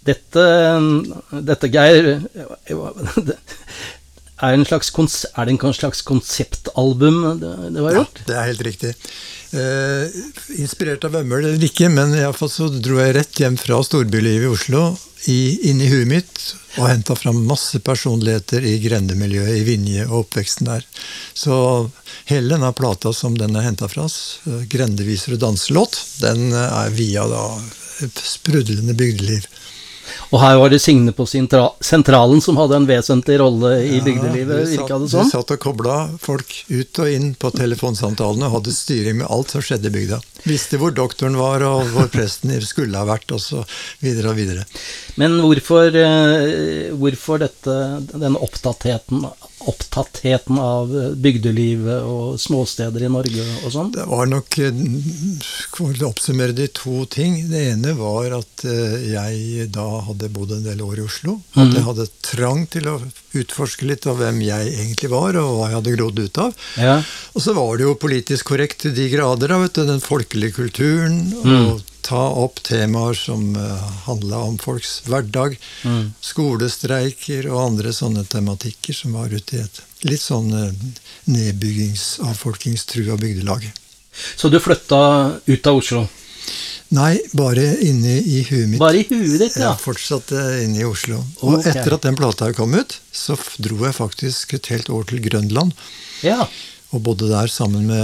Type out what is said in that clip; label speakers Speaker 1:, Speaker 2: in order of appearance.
Speaker 1: Dette Geir, er det en slags konseptalbum det var gjort?
Speaker 2: Ja, det er helt riktig. Inspirert av Vømmøl eller ikke, men i hvert fall så dro jeg rett hjem fra storbylivet i Oslo, inn i huet mitt, og hentet fram masse personligheter i grendemiljøet, i Vinje og oppveksten der. Så hele denne plata som den er hentet fra oss, Grendeviser og danselåt, den er via da sprudlende bygdeliv.
Speaker 1: Og her var det Signe på sentralen som hadde en vesentlig rolle i bygdelivet, virket det sånn?
Speaker 2: Vi satt og koblet folk ut og inn på telefonsamtalene og hadde styring med alt som skjedde i bygda. Visste hvor doktoren var og hvor presten skulle ha vært, og så videre og videre.
Speaker 1: Men hvorfor den opptattheten av bygdelivet og småsteder i Norge og sånn?
Speaker 2: Det var nok, for å oppsummere de to ting. Det ene var at jeg da hadde bodd en del år i Oslo. At jeg hadde trang til å utforske litt av hvem jeg egentlig var, og hva jeg hadde grodd ut av. Ja. Og så var det jo politisk korrekt til de grader, vet du, den folkelige kulturen, og ta opp temaer som handlet om folks hverdag, skolestreiker og andre sånne tematikker som var ute i et litt sånn avfolkingstrua bygdelag.
Speaker 1: Så du flytta ut av Oslo?
Speaker 2: Nei, bare inne i huet mitt.
Speaker 1: Bare i huet ditt, ja?
Speaker 2: Jeg fortsatte inne i Oslo. Og etter at den plata kom ut, så dro jeg faktisk et helt år til Grønland.
Speaker 1: Ja.
Speaker 2: Og bodde der sammen med